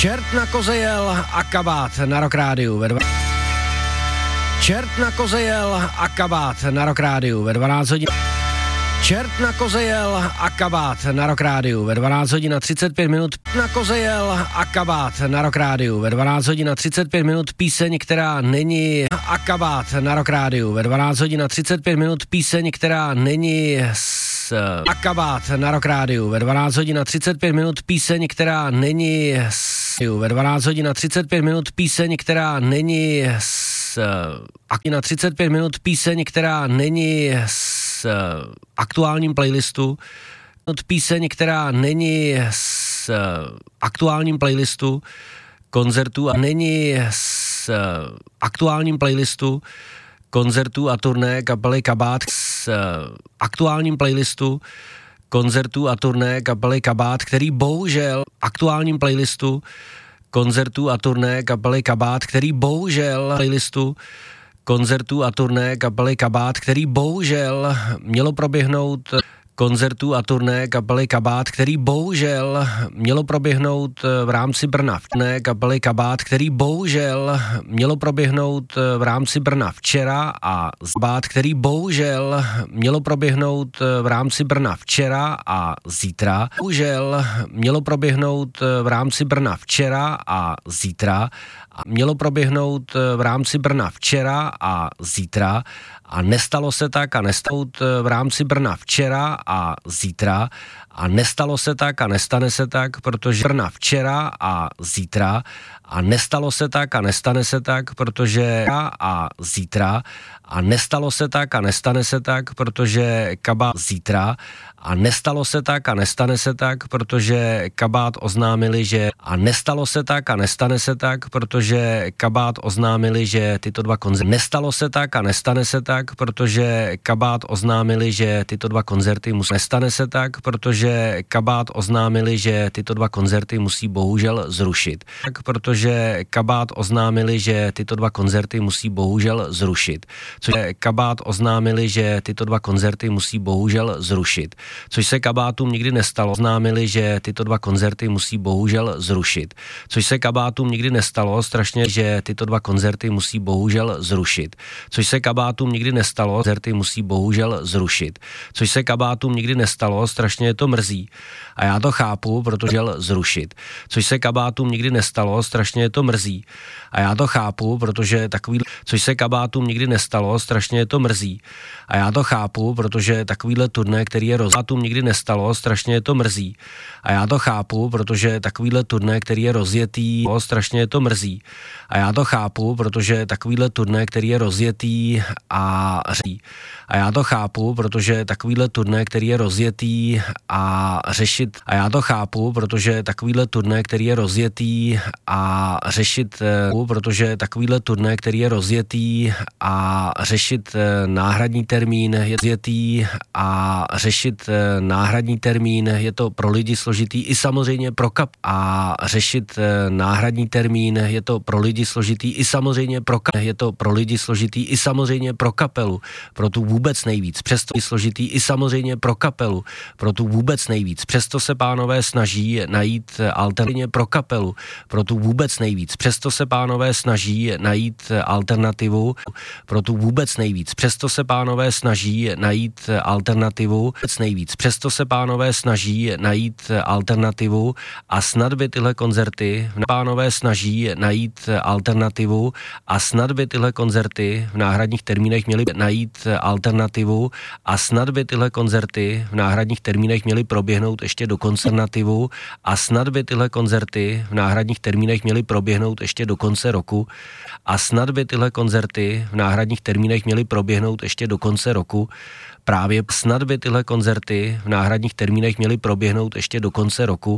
Čert na koze jel a kabát na Rock Rádiu ve Čert na koze jel a kabát na Rock Rádiu ve 12 hodin. Čert na koze jel a kabát na Rock Rádiu ve 12 hodin a 35 minut. Na koze jel a kabát na Rock Rádiu ve 12 hodin a 35 minut. Píseň, která není a kabát na Rock Rádiu ve 12 hodin a 35 minut. Píseň, která není a kabát na Rock Rádiu ve 12 hodin a 35 minut. Píseň, která není ve 12 hodin a 35 minut. Píseň, která není na 35 minut. Píseň, která není aktuálním playlistu, píseň, která není s aktuálním playlistu koncertů a není s aktuálním playlistu koncertů a turné kapely Kabát s aktuálním playlistu koncertů a turné kapely Kabát, který bohužel aktuálním playlistu koncertů a turné kapely Kabát, který bohužel playlistu koncertů a turné kapely Kabát, který bohužel mělo proběhnout koncertů a turné kapely Kabát, který bohužel mělo proběhnout v rámci Brna. Turné kapely Kabát, který bohužel mělo proběhnout v rámci Brna včera a Kabát, který bohužel mělo proběhnout v rámci Brna včera a zítra. Bohužel mělo proběhnout v rámci Brna včera a zítra. Mělo proběhnout v rámci Brna včera a zítra a nestalo se tak a nestalo v rámci Brna včera a zítra a nestalo se tak a nestane se tak, protože Brna včera a zítra a nestalo se tak a nestane se tak, protože a zítra a nestalo se tak a nestane se tak, protože Kabát zítra a nestalo se tak a nestane se tak, protože Kabát oznámili, že a nestalo se tak a nestane se tak, protože Kabát oznámili, že tyto dva koncerty nestalo se tak a nestane se tak, protože Kabát oznámili, že tyto dva koncerty nestane se tak, protože Kabát oznámili, že tyto dva koncerty musí bohužel zrušit. Tak protože Kabát oznámili, že tyto dva koncerty musí bohužel zrušit. Což Kabát oznámili, že tyto dva koncerty musí bohužel zrušit. Což se Kabátům nikdy nestalo. Oznámili, že tyto dva koncerty musí bohužel zrušit. Což se Kabátům nikdy nestalo, strašně, že tyto dva koncerty musí bohužel zrušit. Což se Kabátům nikdy nestalo, koncerty musí bohužel zrušit. Což se Kabátům nikdy nestalo, strašně je to mrzí. A já to chápu, protože zrušit. Což se Kabátům nikdy nestalo, strašně je to mrzí. A já to chápu, protože takový, což se Kabátům nikdy nestalo, strašně je to mrzí. A já to chápu, protože takovýhle turné, který je Kabátům nikdy nestalo, strašně je to mrzí. A já to chápu, protože takovýhle turné, který je rozjetý, strašně je to mrzí. A já to chápu, protože takovýhle turné, který je rozjetý a řeší. A já to chápu, protože takovýhle turné, který je rozjetý a řešit. A já to chápu, protože takovýhle turné, který je rozjetý a řešit, protože takovýhle turné, který je rozjetý a řešit náhradní termín je rozjetý a řešit náhradní termín je to pro lidi složitý i samozřejmě pro kap a řešit náhradní termín je to pro lidi složitý i samozřejmě pro je to pro lidi složitý i samozřejmě pro kapelu, pro tu vůbec nejvíc, přesto složitý i samozřejmě pro kapelu, pro tu vůbec nejvíc, přesto se pánové snaží najít alternativně pro kapelu, pro tu vůbec nejvíc, přesto se pánové snaží najít alternativu, pro tu vůbec nejvíc, přesto se pánové snaží najít alternativu, nejvíc, přesto se pánové snaží najít alternativu a snad by tyhle koncerty, pánové snaží najít alternativu a snad by tyhle koncerty v náhradních termínech měly najít alternativu a snad by tyhle koncerty v náhradních termínech měly proběhnout ještě do konce alternativu a snad by tyhle koncerty v náhradních termínech měly proběhnout ještě do konce roku a snad by tyhle koncerty v náhradních termínech měly proběhnout ještě do konce roku. Právě snad by tyhle koncerty v náhradních termínech měly proběhnout ještě do konce roku.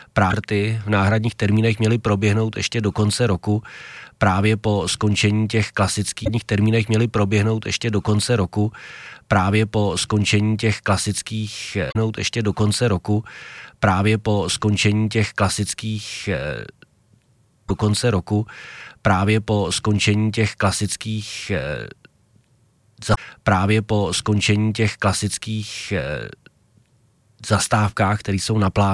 Právě v náhradních termínech měly proběhnout ještě do konce roku. Právě po skončení těch klasických termínech měly proběhnout ještě do konce roku. Právě po skončení těch klasických ještě do konce roku. Právě po skončení těch klasických do konce roku. Právě po skončení těch klasických právě po skončení těch klasických zastávkách, které jsou naplánovány